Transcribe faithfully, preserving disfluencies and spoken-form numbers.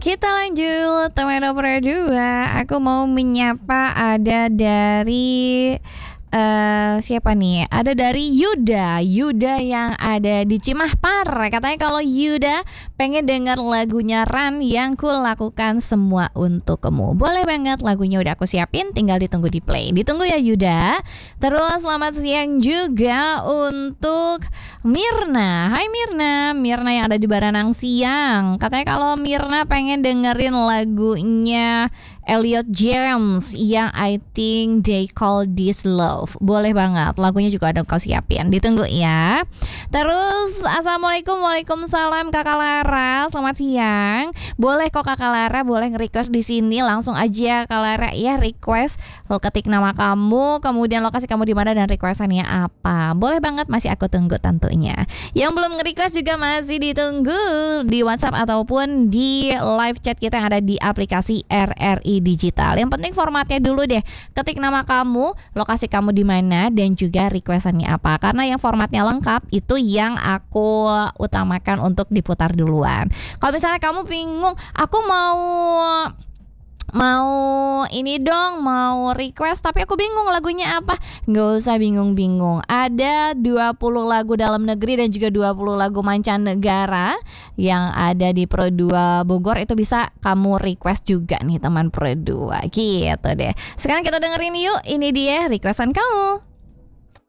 Kita lanjut teman opera dua. Aku mau menyapa ada dari uh, siapa nih? Ada dari Yuda. Yuda yang ada di Cimahpar. Katanya kalau Yuda pengen denger lagunya Ran yang ku lakukan semua untuk kamu. Boleh banget, lagunya udah aku siapin, tinggal ditunggu di play. Ditunggu ya Yuda. Terus selamat siang juga untuk Mirna. Hai Mirna. Mirna yang ada di Baranang Siang. Katanya kalau Mirna pengen dengerin lagunya Elliot James yang I Think They Call This Love. Boleh banget, lagunya juga ada kau siapin. Ditunggu ya. Terus assalamualaikum, waalaikumsalam Kakak Lara. Selamat siang. Boleh kok Kakak Lara, boleh nge-request di sini langsung aja Kak Lara ya, request. Lo ketik nama kamu, kemudian lokasi kamu di mana dan requestannya apa. Boleh banget, masih aku tunggu tentunya. Yang belum nge-request juga masih ditunggu di WhatsApp ataupun di live chat kita yang ada di aplikasi R R I Digital. Yang penting formatnya dulu deh. Ketik nama kamu, lokasi kamu di mana dan juga requestannya apa. Karena yang formatnya lengkap itu yang aku utamakan untuk diputar duluan. Kalau misalnya kamu bingung, aku mau mau ini dong, mau request tapi aku bingung lagunya apa. Nggak usah bingung-bingung. Ada dua puluh lagu dalam negeri dan juga dua puluh lagu mancanegara yang ada di Pro dua Bogor. Itu bisa kamu request juga nih teman Pro dua. Gitu deh. Sekarang kita dengerin yuk. Ini dia requestan kamu.